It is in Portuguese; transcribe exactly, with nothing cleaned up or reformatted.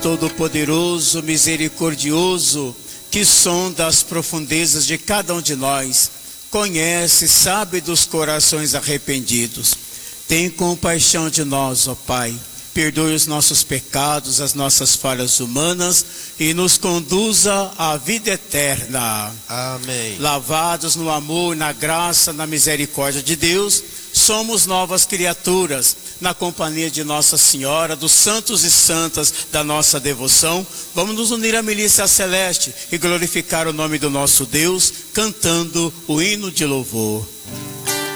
Todo-Poderoso, misericordioso, que sonda as profundezas de cada um de nós, conhece, sabe dos corações arrependidos. Tem compaixão de nós, ó Pai. Perdoe os nossos pecados, as nossas falhas humanas e nos conduza à vida eterna. Amém. Lavados no amor, na graça, na misericórdia de Deus, somos novas criaturas. Na companhia de Nossa Senhora, dos santos e santas da nossa devoção, vamos nos unir à milícia celeste e glorificar o nome do nosso Deus, cantando o hino de louvor.